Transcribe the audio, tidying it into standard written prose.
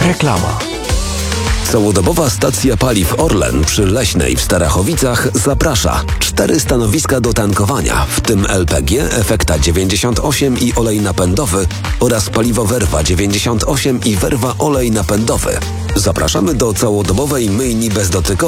Reklama. Całodobowa stacja paliw Orlen przy Leśnej w Starachowicach zaprasza. 4 stanowiska do tankowania, w tym LPG, Efekta 98 i olej napędowy oraz paliwo Werwa 98 i Werwa olej napędowy. Zapraszamy do całodobowej myjni bezdotykowej